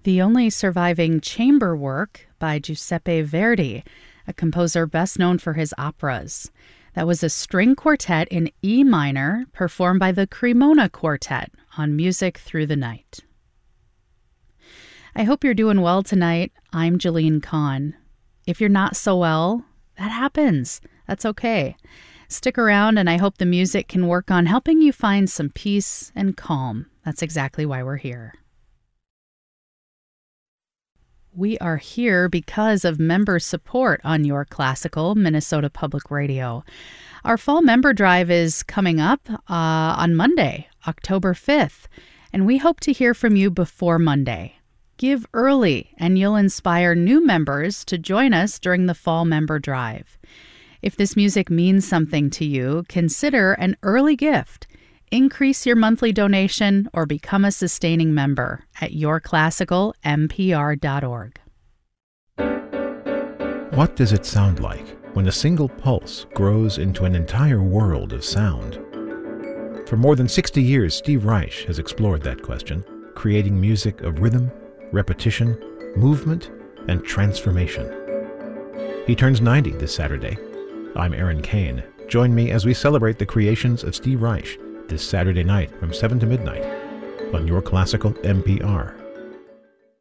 the only surviving chamber work by Giuseppe Verdi, a composer best known for his operas. That was a string quartet in E minor performed by the Cremona Quartet on Music Through the Night. I hope you're doing well tonight. I'm Jolene Kahn. If you're not so well, that happens. That's okay. Stick around, and I hope the music can work on helping you find some peace and calm. That's exactly why we're here. We are here because of member support on Your Classical Minnesota Public Radio. Our fall member drive is coming up on Monday, October 5th, and we hope to hear from you before Monday. Give early, and you'll inspire new members to join us during the fall member drive. If this music means something to you, consider an early gift. Increase your monthly donation or become a sustaining member at yourclassicalmpr.org. What does it sound like when a single pulse grows into an entire world of sound? For more than 60 years, Steve Reich has explored that question, creating music of rhythm, repetition, movement, and transformation. He turns 90 this Saturday. I'm Aaron Kane. Join me as we celebrate the creations of Steve Reich this Saturday night from 7 to midnight on Your Classical NPR.